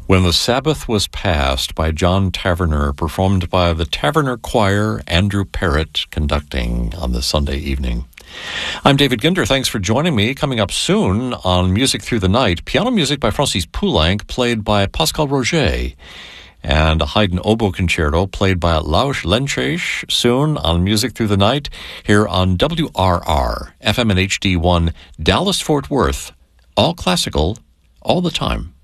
When the Sabbath Was Passed by John Taverner, performed by the Taverner Choir, Andrew Parrott conducting on this Sunday evening. I'm David Ginder. Thanks for joining me. Coming up soon on Music Through the Night, piano music by Francis Poulenc, played by Pascal Roger, and a Haydn oboe concerto played by Laus Lenches, soon on Music Through the Night, here on WRR, FM and HD1, Dallas-Fort Worth. All classical, all the time.